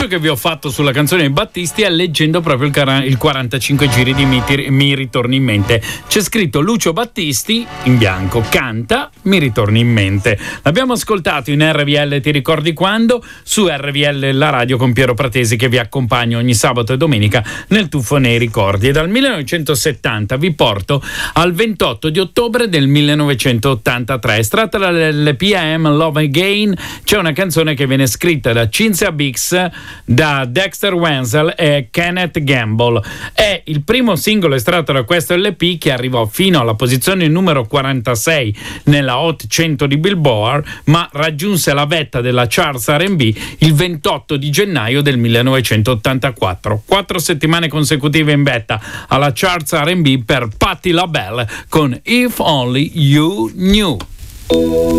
l'annuncio che vi ho fatto sulla canzone di Battisti è leggendo proprio il 45 giri di Mi ritorni in mente. C'è scritto Lucio Battisti in bianco, canta Mi ritorni in mente. L'abbiamo ascoltato in RVL Ti ricordi quando? Su RVL la radio con Piero Pratesi, che vi accompagna ogni sabato e domenica nel tuffo nei ricordi. E dal 1970 vi porto al 28 di ottobre del 1983. Estratta dall'LP I Am Love Again, c'è una canzone che viene scritta da Cynthia Biggs, da Dexter Wenzel e Kenneth Gamble. È il primo singolo estratto da questo LP, che arrivò fino alla posizione numero 46 nella Hot 100 di Billboard, ma raggiunse la vetta della charts R&B il 28 di gennaio del 1984. 4 settimane consecutive in vetta alla charts R&B per Patti LaBelle con If Only You Knew.